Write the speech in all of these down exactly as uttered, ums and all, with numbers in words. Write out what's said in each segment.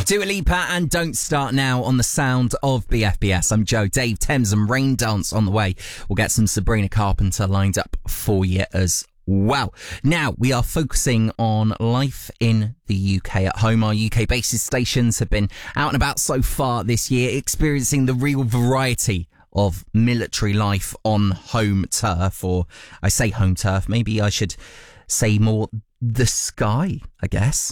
Dua Lipa and Don't Start Now on the sound of B F B S. I'm Joe, Dave, Thames and Rain Dance on the way. We'll get some Sabrina Carpenter lined up for you as well. Now, we are focusing on life in the U K at home. Our U K-based stations have been out and about so far this year, experiencing the real variety of military life on home turf, or I say home turf, maybe I should say more the sky, I guess.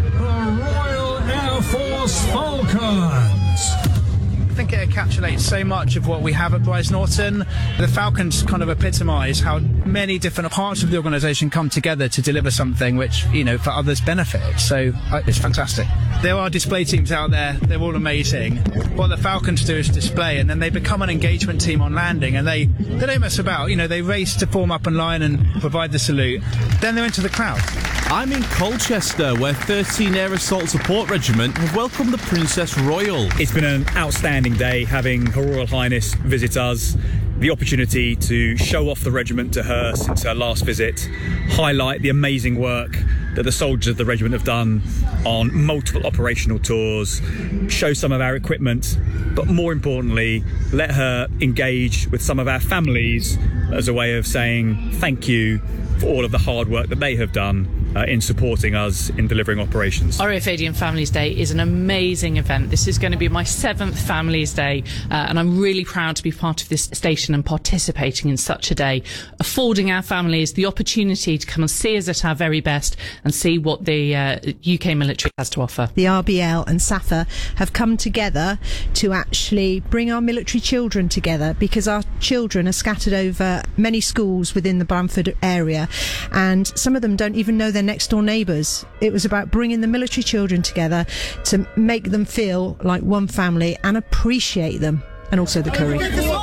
Royal Air Force Falcons. I think it encapsulates so much of what we have at Bryce Norton. The Falcons kind of epitomise how many different parts of the organisation come together to deliver something which, you know, for others benefit. So uh, it's fantastic. There are display teams out there. They're all amazing. What the Falcons do is display, and then they become an engagement team on landing, and they, they don't mess about. You know, they race to form up in line and provide the salute. Then they're into the crowd. I'm in Colchester, where thirteen Air Assault Support Regiment have welcomed the Princess Royal. It's been an outstanding day having Her Royal Highness visit us, the opportunity to show off the regiment to her since her last visit, highlight the amazing work that the soldiers of the regiment have done on multiple operational tours, show some of our equipment, but more importantly, let her engage with some of our families as a way of saying thank you for all of the hard work that they have done uh, in supporting us in delivering operations. R A F Adian Families Day is an amazing event. This is going to be my seventh Families Day, uh, and I'm really proud to be part of this station and participating in such a day, affording our families the opportunity to come and see us at our very best and see what the uh, U K military has to offer. The R B L and SAFA have come together to actually bring our military children together, because our children are scattered over many schools within the Bramford area, and some of them don't even know their next door neighbours. It was about bringing the military children together to make them feel like one family and appreciate them, and also the curry.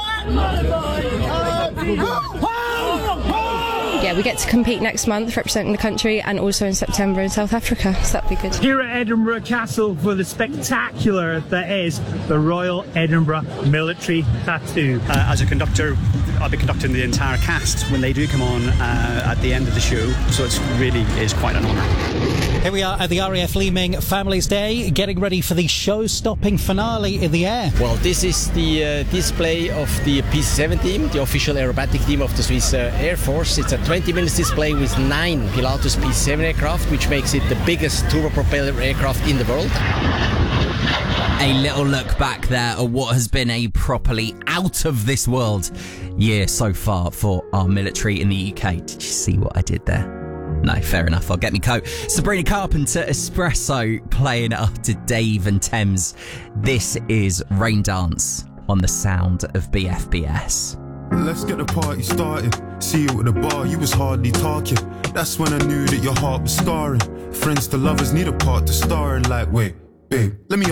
Yeah, we get to compete next month representing the country, and also in September in South Africa, so that'd be good. Here at Edinburgh Castle for the spectacular that is the Royal Edinburgh Military Tattoo. Uh, as a conductor, I'll be conducting the entire cast when they do come on uh, at the end of the show, so it really is quite an honour. Here we are at the R A F Leeming Families Day, getting ready for the show-stopping finale in the air. Well, this is the uh, display of the P C seven team, the official aerobatic team of the Swiss uh, Air Force. It's a twenty minutes display with nine Pilatus P C seven aircraft, which makes it the biggest turbopropeller aircraft in the world. A little look back there at what has been a properly out of this world year so far for our military in the U K. Did you see what I did there? No, fair enough. I'll get me coat. Sabrina Carpenter, Espresso, playing after Dave and Thames. This is Rain Dance on the sound of B F B S. Let's get the party started. See you at the bar, you was hardly talking. That's when I knew that your heart was scarring. Friends to lovers need a part to star in. Like, wait, babe, let me